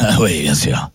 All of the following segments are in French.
Ah oui, bien sûr.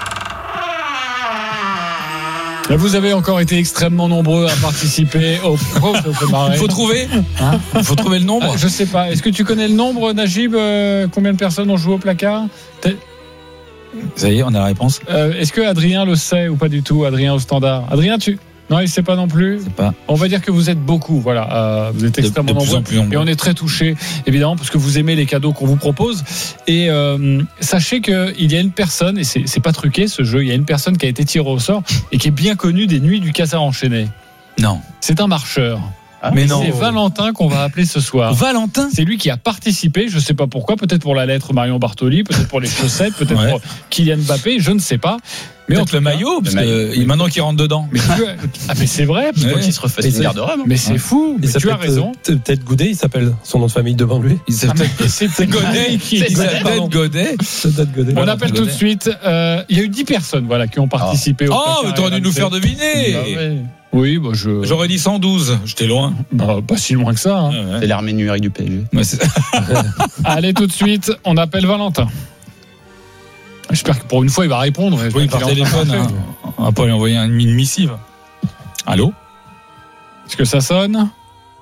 Vous avez encore été extrêmement nombreux à participer au Il faut trouver. Il faut trouver le nombre. Je sais pas. Est-ce que tu connais le nombre, Najib? Combien de personnes ont joué au placard? Ça y est, on a la réponse. Est-ce que Adrien le sait ou pas du tout? Adrien au standard. Adrien, non, il sait pas non plus. Pas. On va dire que vous êtes beaucoup, voilà. Vous êtes extrêmement nombreux. Et on est très touchés, évidemment, parce que vous aimez les cadeaux qu'on vous propose. Et sachez qu'il y a une personne, et c'est pas truqué ce jeu, il y a une personne qui a été tirée au sort et qui est bien connue des nuits du Casar enchaîné. Non. C'est un marcheur. Mais non. C'est Valentin qu'on va appeler ce soir. Valentin. C'est lui qui a participé, je sais pas pourquoi, peut-être pour la lettre Marion Bartoli, peut-être pour les chaussettes, peut-être pour Kylian Mbappé, je ne sais pas. Mais peut-être le maillot, parce que maintenant qu'il rentre dedans. Mais c'est vrai, parce qu'il se refait une garde-robe. Mais c'est fou. Mais tu as raison. Peut-être Goudet, il s'appelle son nom de famille devant lui. C'est Godet qui est Godet. On appelle tout de suite. Il y a eu 10 personnes, voilà, qui ont participé au. Oh, mais t'aurais dû nous faire deviner. Oui, j'aurais dit 112. J'étais loin. Pas si loin que ça. C'est l'armée numérique du PSG. Allez, tout de suite, on appelle Valentin. J'espère que pour une fois, il va répondre. Oui, par téléphone. On va pas lui envoyer une missive. Allô? Est-ce que ça sonne?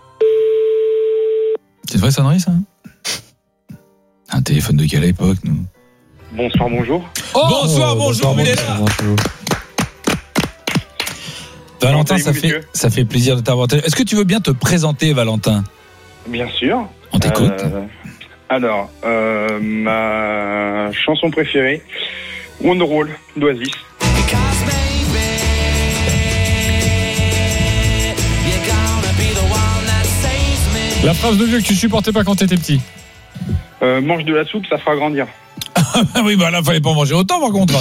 C'est une vraie sonnerie, ça? Un téléphone de quelle époque, nous? Bonsoir, bonjour. Bonjour, il est là. Valentin, ça fait plaisir de t'avoir. Est-ce que tu veux bien te présenter, Valentin? Bien sûr. On t'écoute. Alors, ma chanson préférée, Wonderwall d'Oasis. La phrase de vieux que tu supportais pas quand t'étais petit. Mange de la soupe, ça fera grandir. Oui, là, fallait pas manger autant, par contre.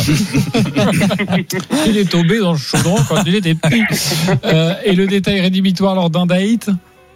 Il est tombé dans le chaudron quand il était petit. Et le détail rédhibitoire lors d'un date?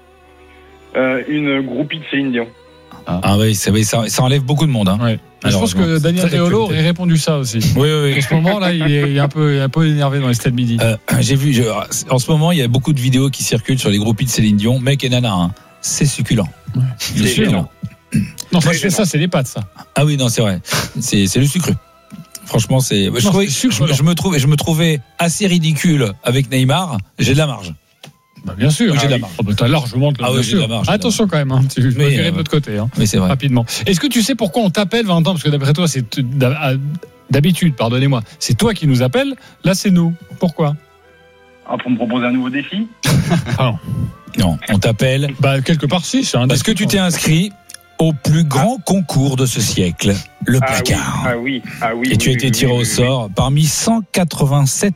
Une groupie de Céline Dion. Ah oui, ça enlève beaucoup de monde. Hein. Ouais. Je pense que Daniel Riolo aurait répondu ça aussi. Oui. En ce moment, là, il est un peu énervé dans les stades midi. J'ai vu, en ce moment, il y a beaucoup de vidéos qui circulent sur les groupies de Céline Dion, mec et nana. Hein. C'est succulent. Ouais. C'est succulent. Non, ça, c'est les pâtes, ça. Ah oui, non, c'est vrai. C'est le sucre. Franchement, je me trouvais assez ridicule avec Neymar. J'ai de la marge. Bien sûr, j'ai de la marge. T'as largement de la marge. J'ai de la marge. Attention quand même, tu vas virer de l'autre côté. Mais c'est vrai. Rapidement. Est-ce que tu sais pourquoi on t'appelle, Valentin? Parce que d'après toi, c'est d'habitude, pardonnez-moi, c'est toi qui nous appelles. Là, c'est nous. Pourquoi? Pour me proposer un nouveau défi? Non, on t'appelle. Quelque part, si. Parce que tu t'es inscrit au plus grand concours de ce siècle, le placard. Oui. Et tu as été tiré au sort parmi 187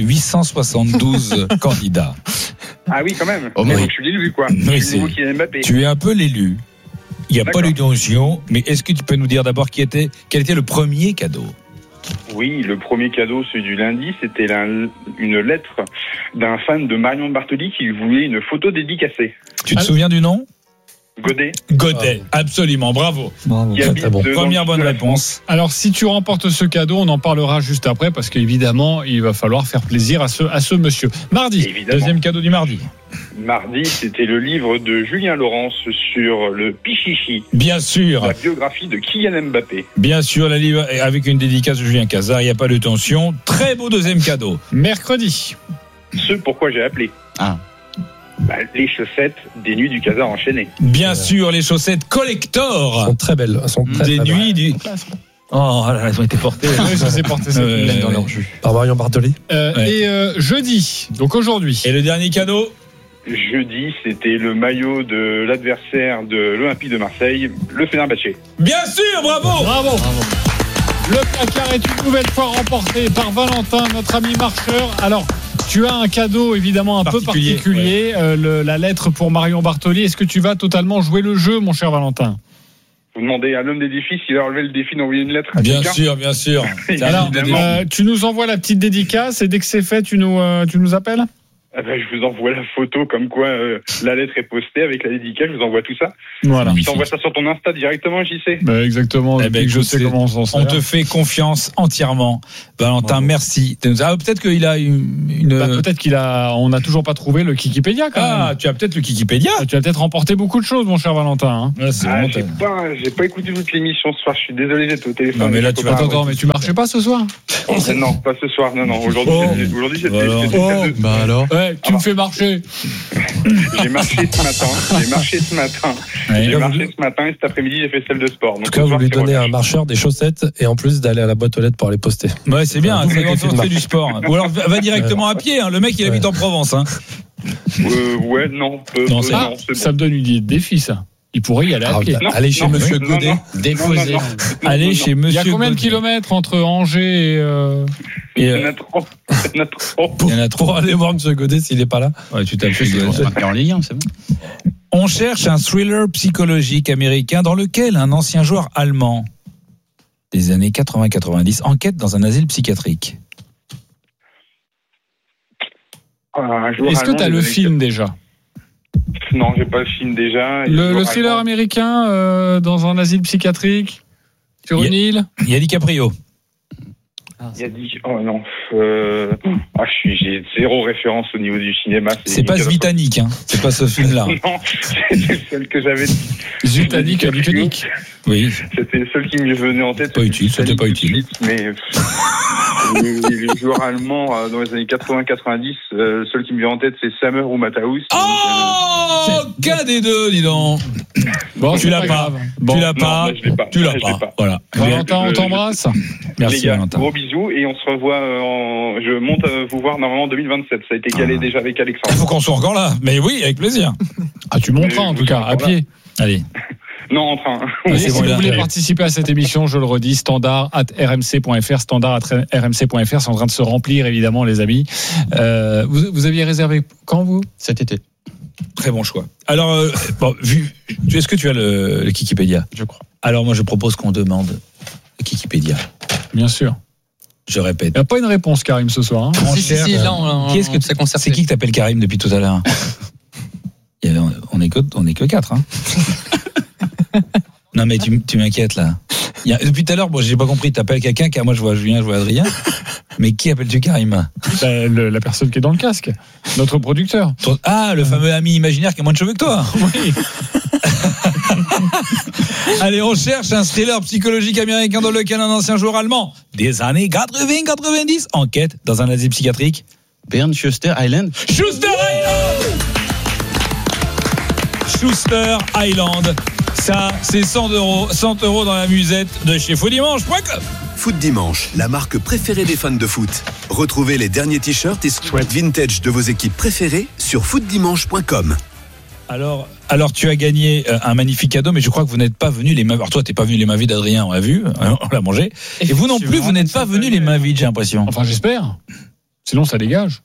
872 candidats. Ah oui, quand même. Oui. Donc, je suis l'élu, quoi. Oui, je suis le nouveau Kylian Mbappé. Tu es un peu l'élu. Il n'y a pas d'illusion, mais est-ce que tu peux nous dire d'abord quel était le premier cadeau? Oui, le premier cadeau, celui du lundi, c'était une lettre d'un fan de Marion Bartoli qui voulait une photo dédicacée. Tu te souviens du nom? Godet, absolument, bravo. Première bonne réponse. Alors, si tu remportes ce cadeau, on en parlera juste après, parce qu'évidemment, il va falloir faire plaisir à ce monsieur. Mardi, deuxième cadeau du mardi. Mardi, c'était le livre de Julien Laurence sur le Pichichi. Bien sûr. La biographie de Kylian Mbappé. Bien sûr, la livre avec une dédicace de Julien Cazard, il n'y a pas de tension. Très beau deuxième cadeau. Mercredi. Ce pourquoi j'ai appelé. Les chaussettes des nuits du Casar enchaîné. Bien sûr, les chaussettes collector. Elles sont très belles. Elles sont très, des très nuits belles. Oh là, elles ont été portées. Oui, ça s'est porté dans leur jus. Par Marion Bartoli. Et jeudi, donc aujourd'hui. Et le dernier cadeau? Jeudi, c'était le maillot de l'adversaire de l'Olympique de Marseille, le Fenerbahçe. Bien sûr, bravo. Le placard est une nouvelle fois remporté par Valentin, notre ami marcheur. Alors, tu as un cadeau évidemment un peu particulier, la lettre pour Marion Bartoli. Est-ce que tu vas totalement jouer le jeu, mon cher Valentin? Vous demandez à l'homme des défis s'il a relevé le défi d'envoyer une lettre à quelqu'un. Bien sûr. Alors, tu nous envoies la petite dédicace et dès que c'est fait, tu nous appelles? Je vous envoie la photo comme quoi la lettre est postée avec la dédicace, je vous envoie tout ça. Voilà. Je t'envoie ça sur ton Insta directement, JC. Exactement. Je sais comment on s'en sert. On te fait confiance entièrement. Valentin, merci. Peut-être qu'il a peut-être on n'a toujours pas trouvé le Kikipédia quand même. Tu as peut-être le Kikipédia. Tu as peut-être remporté beaucoup de choses, mon cher Valentin. J'ai pas écouté toute l'émission ce soir, je suis désolé, j'étais au téléphone. Non, mais là, mais tu marchais pas ce soir? Non, pas ce soir, non. Aujourd'hui, j'étais. Bah alors. Ouais, tu me fais marcher. J'ai marché ce matin. J'ai marché ce matin et cet après-midi, j'ai fait celle de sport. En tout cas, vous lui donnez un marcheur, des chaussettes et en plus d'aller à la boîte aux lettres pour aller poster. Ouais, c'est bien, c'est quand on fait du sport. Ou alors va directement à pied, le mec il habite en Provence. Ouais, non. Ça me donne une idée de défi, ça. Il pourrait y aller à pied. Allez chez Monsieur Godet. Déposer. Allez chez Monsieur Godet. Il y a combien de kilomètres entre Angers il y en a trop. Il y en a trop. Allez voir Monsieur Godet s'il n'est pas là. Ouais, tu t'appelles. En Ligue 1, c'est bon. On cherche un thriller psychologique américain dans lequel un ancien joueur allemand des années 80-90 enquête dans un asile psychiatrique. Est-ce que tu as le film déjà? Non, j'ai pas le film déjà. Le thriller américain dans un asile psychiatrique sur une île. Il y a DiCaprio. Oh non. J'ai zéro référence au niveau du cinéma. C'est pas Titanic, hein. C'est pas ce film-là. Non, c'était celle que j'avais. Titanic. Oui. C'était le seul qui me venait en tête. C'était pas utile. Mais les joueurs allemands dans les années 80-90, le seul qui me vient en tête, c'est Sammer ou Matthaus. Aucun des deux, dis donc. Bon, tu l'as pas. Tu l'as pas. Tu l'as pas. Voilà. Valentin, on t'embrasse. Merci, les gars, Valentin. Gros bisous et on se revoit. Je monte vous voir normalement en 2027. Ça a été calé déjà avec Alexandre. Il faut qu'on soit encore là. Mais oui, avec plaisir. Tu monteras en tout cas à pied. Allez. Non, en train. Si vous voulez participer à cette émission, je le redis, standard@rmc.fr, standard@rmc.fr, c'est en train de se remplir évidemment, les amis. Vous aviez réservé quand vous? Cet été. Très bon choix. Alors, est-ce que tu as le Kikipédia? Je crois. Alors, moi, je propose qu'on demande le Kikipédia. Bien sûr. Je répète. Il n'y a pas une réponse, Karim, ce soir. Hein. Si, là, c'est qui que t'appelles Karim depuis tout à l'heure? On est que 4. Hein. Non, mais tu m'inquiètes, là. Depuis tout à l'heure, j'ai pas compris. T'appelles quelqu'un, car moi, je vois Julien, je vois Adrien. Mais qui appelles-tu Karim? La personne qui est dans le casque. Notre producteur. Le fameux ami imaginaire qui a moins de cheveux que toi. Oui. Allez, on cherche un thriller psychologique américain dans lequel un ancien joueur allemand des années 80-90 enquête dans un asile psychiatrique. Bernd Schuster Island. Schuster Island. Ça, c'est 100 € dans la musette de chez footdimanche.com. Foot Dimanche, la marque préférée des fans de foot. Retrouvez les derniers t-shirts et sweats vintage de vos équipes préférées sur footdimanche.com. Alors, tu as gagné un magnifique cadeau, mais je crois que vous n'êtes pas venus les mains. Alors toi, t'es pas venu les mains vides, Adrien, on l'a vu, on l'a mangé. Et vous non plus, vous n'êtes pas venus les mains vides, j'ai l'impression. Enfin, j'espère. Sinon, ça dégage.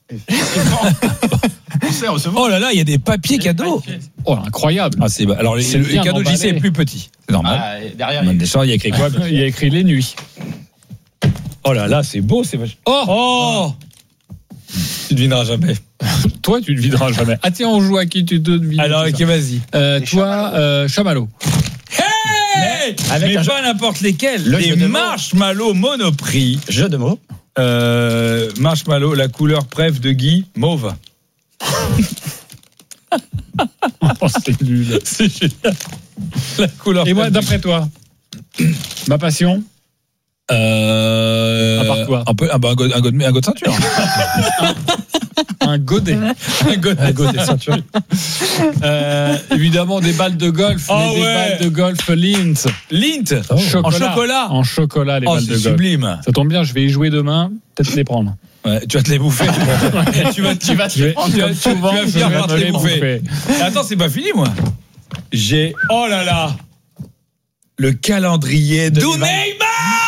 Oh là là, il y a des papiers cadeaux. Oh, incroyable. Alors, le cadeau de JC est plus petit. C'est normal. Derrière, il y a écrit quoi? Il y a écrit les nuits. Oh là là, c'est beau, c'est vachement. Oh tu devineras jamais. Toi, tu ne devineras jamais. Ah tiens, on joue à qui tu te devines? Alors, ok, vas-y. Toi, Chamallow. Hey, mais pas n'importe lesquels. Des marshmallows Monoprix. Jeu de mots. Marshmallow, la couleur préf de Guy, mauve. C'est nul. C'est génial. La couleur. Et moi, d'après toi, ma passion. À part quoi? Un god de ceinture. Un godet. Un godet ceinture. Évidemment des balles de golf, des balles de golf Lindt. En chocolat, les balles de golf. Sublime. Ça tombe bien, je vais y jouer demain, peut-être les prendre. Ouais, tu vas te les bouffer. tu vas finir par te les bouffer. Attends, c'est pas fini, moi. J'ai, oh là là, le calendrier de Neymar.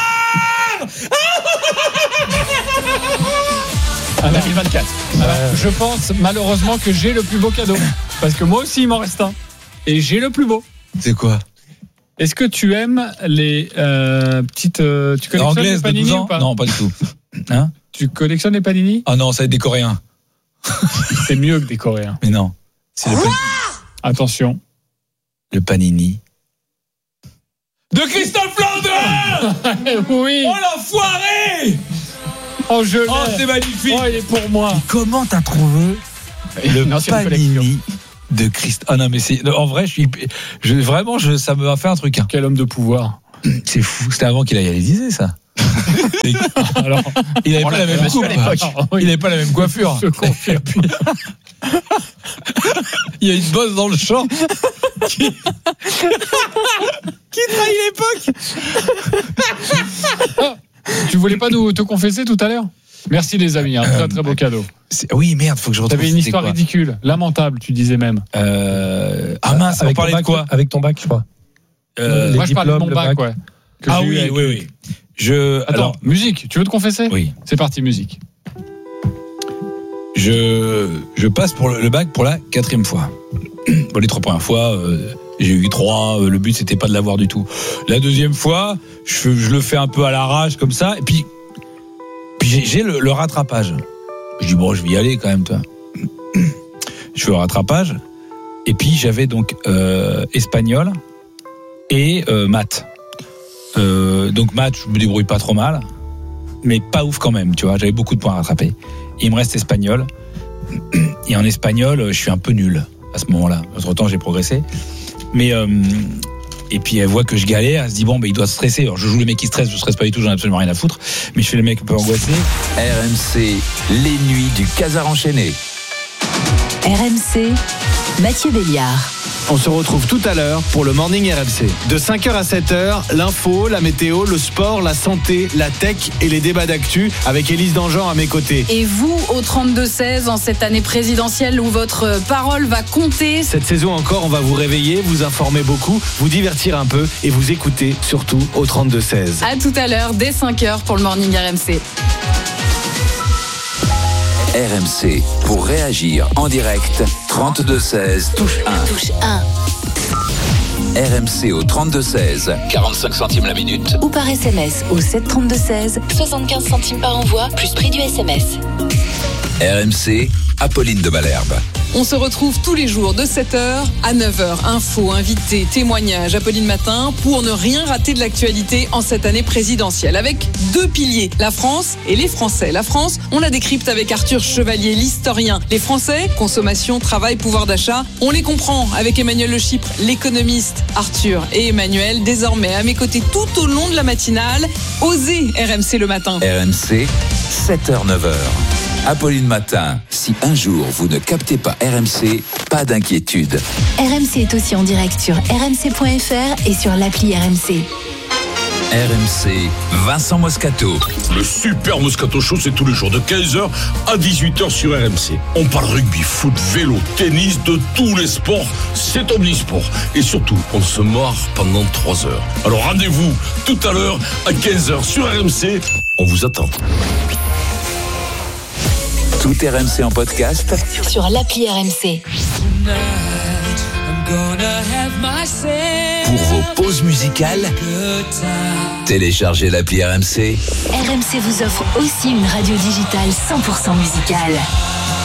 À 2024. Je pense malheureusement que j'ai le plus beau cadeau. Parce que moi aussi il m'en reste un. Et j'ai le plus beau. C'est quoi? Est-ce que tu aimes les petites... tu collectionnes les panini ou pas? Non, pas du tout. Hein? Tu collectionnes les panini? Ah non, ça va être des Coréens. C'est mieux que des Coréens. Mais non. C'est le Attention. Le panini de Christophe Landin. Oui. Oh l'enfoiré. Oh, je l'ai. Oh, c'est magnifique. Oh, il est pour moi. Comment t'as trouvé le panini de Christophe? Ah non, mais c'est en vrai, vraiment, ça me a fait un truc. Hein. Quel homme de pouvoir. C'est fou. C'était avant qu'il aille à l'Élysée, ça. Alors, il n'avait pas la même coupe. Il n'avait pas la même coiffure. Je confirme. Il y a une bosse dans le champ qui trahit l'époque. Tu voulais pas te confesser tout à l'heure? Merci les amis, un très très beau cadeau. Oui, merde, faut que je retrouve. T'avais une histoire ridicule, lamentable, tu disais même. Ah mince, on parlait de quoi? Avec ton bac, je crois. Moi je parle de mon bac, ouais. Ah oui, oui. Attends, musique, tu veux te confesser? Oui. C'est parti, musique. Je passe pour le bac pour la 4e fois. Bon, les 3 premières fois, j'ai eu 3. Le but, c'était pas de l'avoir du tout. La 2e fois, je le fais un peu à l'arrache, comme ça. Et puis j'ai le rattrapage. Je dis, bon, je vais y aller quand même, toi. Je fais le rattrapage. Et puis, j'avais donc espagnol et maths. Donc, maths, je me débrouille pas trop mal. Mais pas ouf quand même, tu vois. J'avais beaucoup de points à rattraper. Et il me reste espagnol. Et en espagnol, je suis un peu nul à ce moment-là. Entre-temps, j'ai progressé. Mais et puis elle voit que je galère, elle se dit bon, il doit stresser. Alors je joue le mec qui stresse, je stresse pas du tout, j'en ai absolument rien à foutre. Mais je fais le mec un peu angoissé. RMC, les nuits du Casar enchaîné. RMC, Mathieu Béliard. On se retrouve tout à l'heure pour le Morning RMC. De 5h à 7h, l'info, la météo, le sport, la santé, la tech et les débats d'actu avec Élise Dangean à mes côtés. Et vous, au 32-16, en cette année présidentielle où votre parole va compter. Cette saison encore, on va vous réveiller, vous informer beaucoup, vous divertir un peu et vous écouter surtout au 32-16. À tout à l'heure, dès 5h pour le Morning RMC. RMC, pour réagir en direct, 32-16, touche 1. Touche 1. RMC au 32-16, 45 centimes la minute. Ou par SMS au 732-16, 75 centimes par envoi, plus prix du SMS. RMC, Apolline de Malherbe. On se retrouve tous les jours de 7h à 9h. Infos, invités, témoignages, Apolline Matin, pour ne rien rater de l'actualité en cette année présidentielle. Avec 2 piliers, la France et les Français. La France, on la décrypte avec Arthur Chevalier, l'historien. Les Français, consommation, travail, pouvoir d'achat, on les comprend avec Emmanuel Le Chypre, l'économiste. Arthur et Emmanuel, désormais à mes côtés tout au long de la matinale. Osez RMC le matin. RMC, 7h-9h. Apolline Matin, si un jour vous ne captez pas RMC, pas d'inquiétude. RMC est aussi en direct sur rmc.fr et sur l'appli RMC. RMC, Vincent Moscato. Le super Moscato Show, c'est tous les jours de 15h à 18h sur RMC. On parle rugby, foot, vélo, tennis, de tous les sports. C'est omnisport. Et surtout, on se marre pendant 3 heures. Alors rendez-vous tout à l'heure à 15h sur RMC. On vous attend. Tout RMC en podcast sur l'appli RMC. Pour vos pauses musicales, téléchargez l'appli RMC. RMC vous offre aussi une radio digitale 100% musicale.